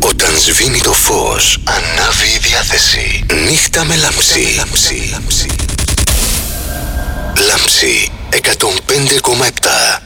Όταν σβήνει το φως, ανάβει η διάθεση. Νύχτα με λάμψη. Λάμψη 105,7.